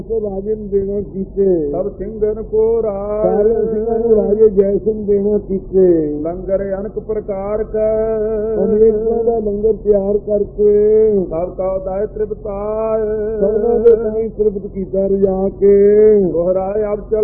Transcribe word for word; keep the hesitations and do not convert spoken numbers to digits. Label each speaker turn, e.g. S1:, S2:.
S1: ਰਾਜੇ ਨੂੰ ਦੇਣਾ ਕੀਤੇ,
S2: ਸਭ ਸਿੰਘਨ ਕੋ ਰਾਜ,
S1: ਸਾਰੇ ਸਿੰਘਾਂ ਨੂੰ ਰਾਜੇ ਜੈ ਸਿੰਘ ਦੇਣਾ ਕੀਤੇ।
S2: ਲੰਗਰ ਅਨਕ ਪ੍ਰਕਾਰ ਕੈ,
S1: ਅਨੇਕ ਤਰ੍ਹਾਂ ਦਾ ਲੰਗਰ ਤਿਆਰ ਕਰਕੇ
S2: ਸਭ ਕਾ ਉਦਾਇ ਤ੍ਰਿਪਤਾਇ,
S1: ਸਭਨਾਂ ਦੇ ਤਾਈਂ ਤ੍ਰਿਪਤ ਕੀਤਾ ਰਜਾ ਕੇ।
S2: ਦੁਹਰਾਏ ਅਬ ਚਲ